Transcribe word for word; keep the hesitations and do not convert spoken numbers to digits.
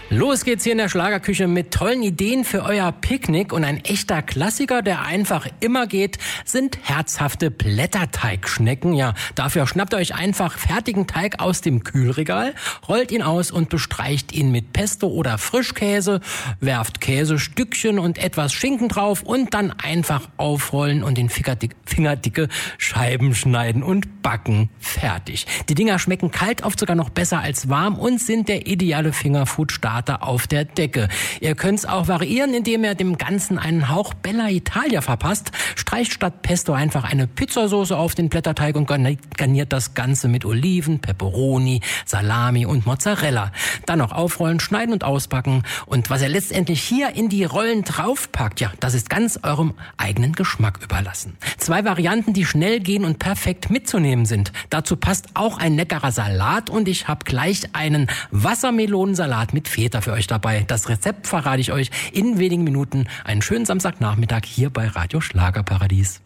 Los geht's hier in der Schlagerküche mit tollen Ideen für euer Picknick. Und ein echter Klassiker, der einfach immer geht, sind herzhafte Blätterteigschnecken. Ja, dafür schnappt ihr euch einfach fertigen Teig aus dem Kühlregal, rollt ihn aus und bestreicht ihn mit Pesto oder Frischkäse, werft Käsestückchen und etwas Schinken drauf und dann einfach aufrollen und in fingerdicke Scheiben schneiden und backen. Fertig. Die Dinger schmecken kalt oft sogar noch besser als warm und sind der ideale Fingerfood-Starter auf der Decke. Ihr könnt es auch variieren, indem ihr dem Ganzen einen Hauch Bella Italia verpasst. Streicht statt Pesto einfach eine Pizzasauce auf den Blätterteig und garniert das Ganze mit Oliven, Peperoni, Salami und Mozzarella. Dann noch aufrollen, schneiden und ausbacken. Und was ihr letztendlich hier in die Rollen draufpackt, ja, das ist ganz eurem eigenen Geschmack überlassen. Zwei Varianten, die schnell gehen und perfekt mitzunehmen sind. Dazu passt auch ein leckerer Salat und ich habe gleich einen Wassermelonensalat mit Feta für euch dabei. Das Rezept verrate ich euch in wenigen Minuten. Einen schönen Samstagnachmittag hier bei Radio Schlagerparadies.